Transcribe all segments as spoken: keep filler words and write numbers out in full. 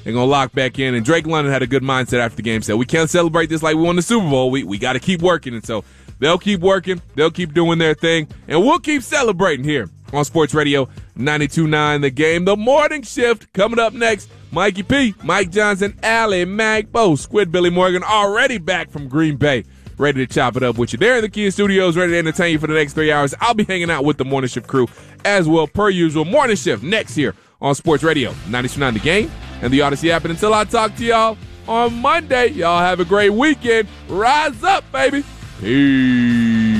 they're going to lock back in. And Drake London had a good mindset after the game. Said, we can't celebrate this like we won the Super Bowl. We, we got to keep working. And so they'll keep working. They'll keep doing their thing. And we'll keep celebrating here on Sports Radio ninety-two point nine The Game. The morning shift coming up next. Mikey P, Mike Johnson, Allie Mack, Bo, Squid, Morgan already back from Green Bay, ready to chop it up with you. They're in the Kia Studios, ready to entertain you for the next three hours. I'll be hanging out with the Morning Shift crew as well, per usual. Morning Shift next here on Sports Radio ninety-two point nine The Game and the Odyssey app. And until I talk to y'all on Monday, y'all have a great weekend. Rise up, baby. Peace.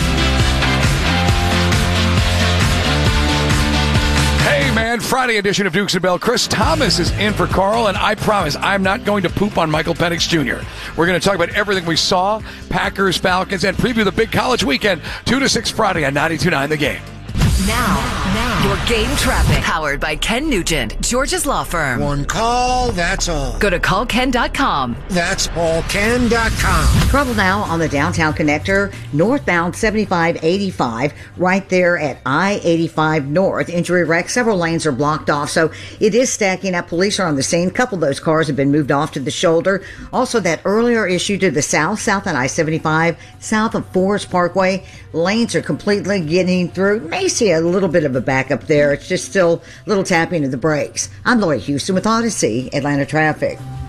Hey, man, Friday edition of Dukes and Bell. Chris Thomas is in for Carl, and I promise I'm not going to poop on Michael Penix Junior We're going to talk about everything we saw, Packers, Falcons, and preview the big college weekend, two to six Friday on ninety-two point nine The Game. Now, now, your game traffic. Powered by Ken Nugent, George's Law Firm. One call, that's all. Go to call ken dot com. That's all ken dot com. Trouble now on the downtown connector, northbound seventy-five eighty-five, right there at I eighty-five North. Injury wreck, several lanes are blocked off, so it is stacking up. Police are on the scene. A couple of those cars have been moved off to the shoulder. Also, that earlier issue to the south, south on I seventy-five, south of Forest Parkway, lanes are completely getting through. May see a little bit of a backup there. It's just still a little tapping of the brakes. I'm Lori Houston with Odyssey Atlanta Traffic.